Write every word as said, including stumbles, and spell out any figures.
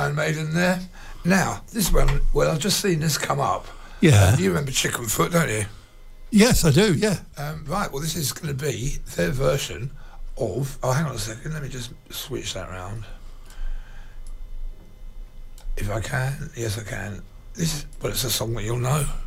Iron Maiden there. Now, this one, well, I've just seen this come up. Yeah. Uh, you remember Chicken Foot, don't you? Yes, I do, yeah. Um, right, well, this is going to be their version of... Oh, hang on a second, let me just switch that round. If I can, yes, I can. This is... Well, it's a song that you'll know.